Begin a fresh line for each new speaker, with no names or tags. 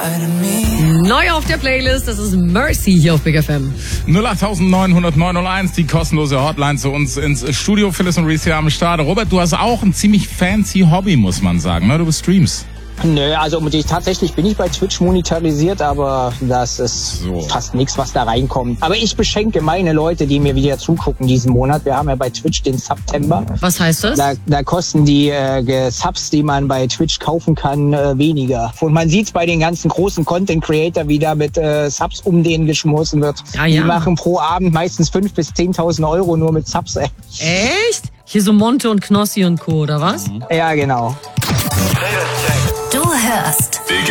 Neu auf der Playlist, das ist Mercy hier auf Big FM.
08900 die kostenlose Hotline zu uns ins Studio. Phyllis und Reese hier am Start. Robert, du hast auch ein ziemlich fancy Hobby, muss man sagen, ne? Du streamst.
Nö, also tatsächlich bin ich bei Twitch monetarisiert, aber das ist fast nichts, was da reinkommt. Aber ich beschenke meine Leute, die mir wieder zugucken diesen Monat. Wir haben ja bei Twitch den September.
Was heißt das?
Da kosten die Subs, die man bei Twitch kaufen kann, weniger. Und man sieht's bei den ganzen großen Content-Creator, wie da mit Subs um den geschmissen wird.
Ja.
Die machen pro Abend meistens 5.000 bis 10.000 Euro nur mit Subs.
Echt? Hier so Monte und Knossi und Co., oder was?
Ja, genau.
Du hörst